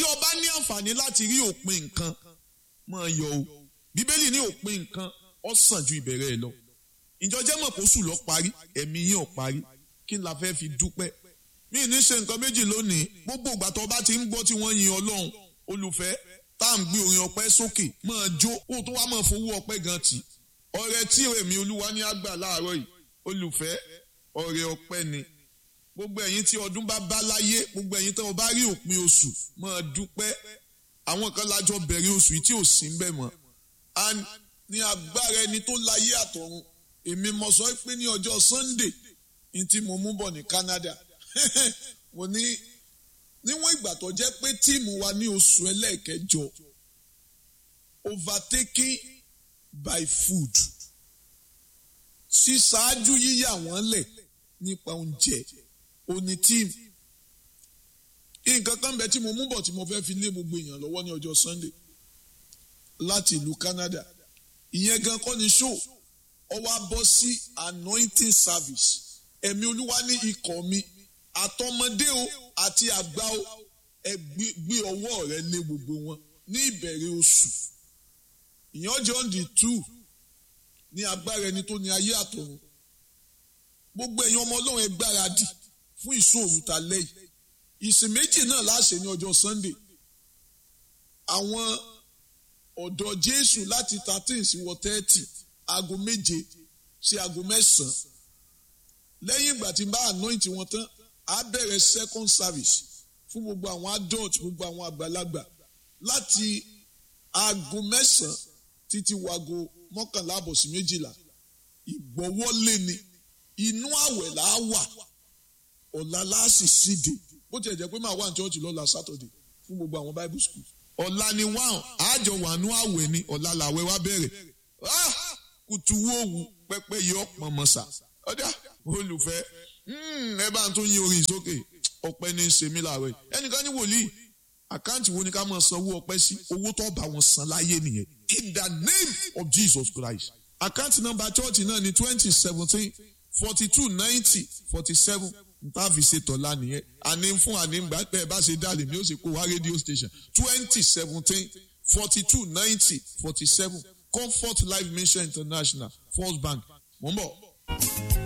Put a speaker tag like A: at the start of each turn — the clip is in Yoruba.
A: o bá ní àǹfààní láti rí òpin nǹkan máa yọ̀ o. Bíbélì ní òpin nǹkan ó sàn ju ìbẹ̀rẹ̀ ẹ̀ lọ. Ǹjọ́ jẹ́ mọ̀ kó sùn lọ parí, ẹ̀mí yín ò parí. Kí la fẹ́ fi dúpẹ́? Mí ní ṣe nǹkan méjì lónìí. Gbogbo ìgbà tó bá ti ń gbọ́ tí wọ́n yin Ọlọ́run, olùfẹ́, tá à ń gbé orin ọpẹ́ sókè, máa jó, kó tó wá máa fowó ọpẹ́ gan tì. Ọrẹ tí èmi Olúwa ní àgbà láàárọ̀ yìí, olùfẹ́, ọrẹ ọpẹ́ ni. Gbogbo ẹ̀yin tí ọdún bá bá láyé, gbogbo ẹ̀yin tó bá rí òpin oṣù, máa dúpẹ́. Àwọn kan lájọ bẹ̀rẹ̀ oṣù yìí tí ò sí ń bẹ̀ mọ́. And ní agbára ẹni tó láyé àtọ̀run, èmi mo sọ pé ní ọjọ́ Sunday ní tí mo mú bọ̀ ní Canada mo ní níwọ̀n ìgbà tó jẹ́ pé tíìmù wa ní oṣù ẹlẹ́ẹ̀kẹjọ overtaking by food, ṣíṣáájú yíyà wọ́n lẹ̀ nípa oúnjẹ òní tíìmù. Nǹkan kan bẹ tí mo mú bọ̀ tí mo fẹ́ fi lé gbogbo èèyàn lọ́wọ́ ní ọjọ́ Sunday láti ìlú Canada. Ìyẹn gan kọ́ ni show, ó wá bọ́ sí anointing service. Ẹ̀mí Olúwa ní ikọ̀ mi àtọmọdé o àti àgbà o, ẹ gbé ọwọ́ rẹ lé gbogbo wọn ní ìbẹ̀rẹ̀ oṣù. Ìyẹn ọjọ́ on the 2 ní agbára ẹni tó ní ayé àtọ̀run. Gbogbo ẹ̀yin ọmọ Ọlọ́run ẹ gbáradì fún ìṣòro ta lẹ́yìn. Ìsìn méjì náà láṣẹ ní ọjọ́ Sunday. Àwọn ọ̀dọ́ Jésù láti 13 sí wọ 30, aago 7 sí aago 9. Lẹ́yìn ìgbà tí n bá anoint wọn tán, a bẹ̀rẹ̀ second service fún gbogbo àwọn adult, gbogbo àwọn àgbàlagbà láti aago 9 títí wago 11 sí 12. Ìgbọ́wọ́lé ni, inú àwẹ̀ là á wà, ọ̀la la sì síde. Bó tiẹ̀ jẹ́ pé màá wà ní church lọ́la Saturday fún gbogbo àwọn Bible school. Ọ̀la ni àjọ wà nú àwẹ̀ ni, ọ̀la làwẹ̀ wá bẹ̀rẹ̀. Kùtù wòwù pẹ́pẹ́ yọ pọ̀nmọ́sà. Ọ̀dà olùfẹ́, ẹ bá ń tún yín orin sókè, ọpẹ́ ní í ṣe mí láàárọ̀ yìí. Ẹnìkan ní wòlíì, àkáǹtì wo ni ká máa sanwó ọpẹ́ sí? Owó tó bá wọn san láyé nìyẹn. In the name of Jesus Christ. Àkáǹtì nọ́mbà church náà ni 2017 42 90 47. Nta fi ṣe tọ́lá nìyẹn. Àní fún àní gbà pé ẹ bá ṣe dálé ni ó sì kó wá radio station 2017 42 90 47. Comfort Life Mission International, First Bank. Mo ń bọ̀.